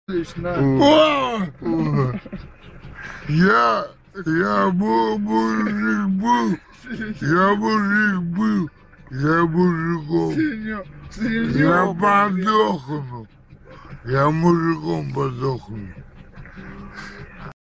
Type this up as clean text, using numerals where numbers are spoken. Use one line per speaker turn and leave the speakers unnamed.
Лично.
Я мужик был, я мужиком. Я подохну, я мужиком подохну.